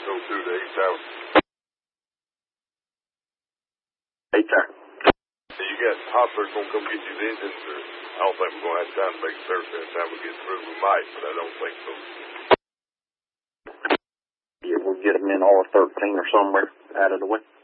602 to 8 Tower. 8 Tower. You got Hopper gonna come get these engines, or I don't think we're gonna have time to make service any time we get through. We might, but I don't think so. Yeah, we'll get them in R13 or somewhere out of the way.